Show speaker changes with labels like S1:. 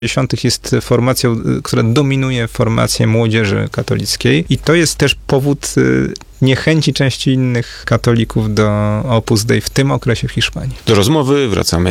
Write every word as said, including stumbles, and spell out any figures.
S1: dziesiątych jest formacją, która dominuje formację młodzieży katolickiej i to jest też powód niechęci części innych katolików do Opus Dei w tym okresie w Hiszpanii.
S2: Do rozmowy wracamy